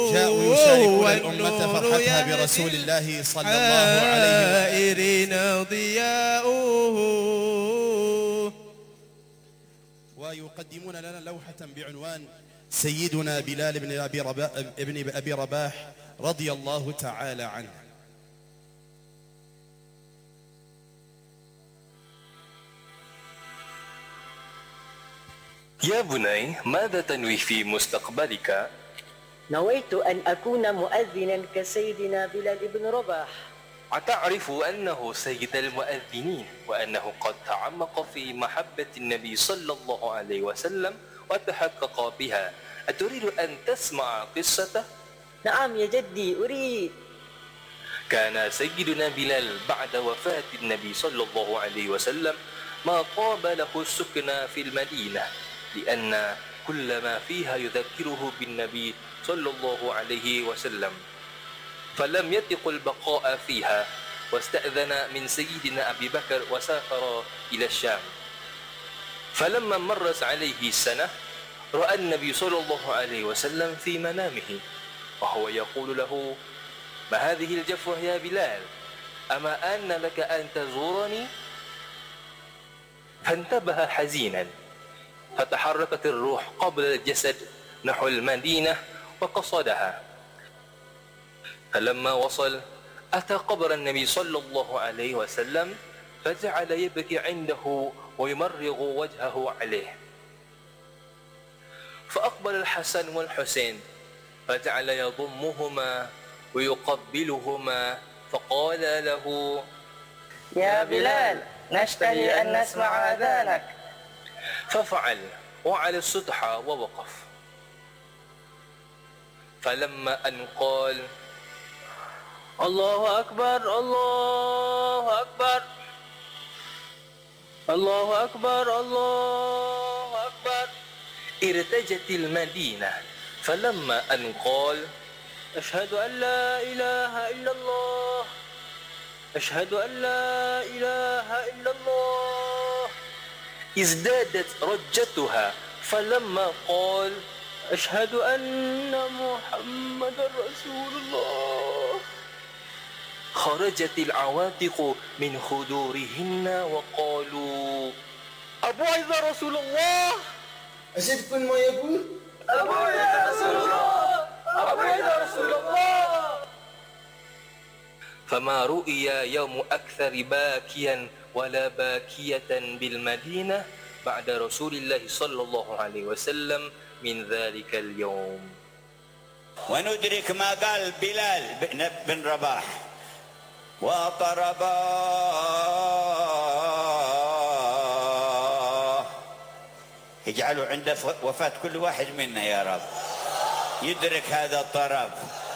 جاءوا يشاركون الأمة فرحتها برسول الله صلى الله عليه وسلم ضياؤه، ويقدمون لنا لوحة بعنوان سيدنا بلال بن أبي رباح رضي الله تعالى عنه. يا بني، ماذا تنوي في مستقبلك؟ نويت أن أكون مؤذنا كسيدنا بلال بن رباح. أتعرف أنه سيد المؤذنين، وأنه قد تعمق في محبة النبي صلى الله عليه وسلم وتحقق بها. أتريد أن تسمع قصته؟ نعم يا جدي، أريد. كان سيدنا بلال بعد وفاة النبي صلى الله عليه وسلم ما طاب له السكن في المدينة، لأن كل ما فيها يذكره بالنبي صلى الله عليه وسلم، فلم يطق البقاء فيها، واستأذن من سيدنا أبي بكر وسافر إلى الشام. فلما مرت عليه السنة رأى النبي صلى الله عليه وسلم في منامه وهو يقول له: ما هذه الجفوة يا بلال؟ أما أن لك أن تزورني؟ فانتبه حزينا، فتحركت الروح قبل الجسد نحو المدينة وقصدها. فلما وصل أتى قبر النبي صلى الله عليه وسلم، فجعل يبكي عنده ويمرغ وجهه عليه. فأقبل الحسن والحسين فجعل يضمهما ويقبلهما، فقال له: يا بلال، نشتهي أن نسمع أذانك. ففعل وعلى السطح ووقف. فلما أن قال: الله أكبر الله أكبر الله أكبر الله أكبر، ارتجت المدينة. فلما أن قال: أشهد أن لا إله إلا الله أشهد أن لا إله إلا الله، ازدادت رجتها. فلما قال: أشهد أن محمد رسول الله، خرجت العواتق من خدورهن وقالوا: أبعث رسول الله. أصدق ما يقول؟ أبعث رسول الله، أبعث رسول الله. فما رؤي يوم أكثر باكيا ولا باكية بالمدينة بعد رسول الله صلى الله عليه وسلم من ذلك اليوم. وندرك ما قال بلال بن رباح: وطربا اجعلوا عند وفاة كل واحد منا يا رب يدرك هذا الطرب.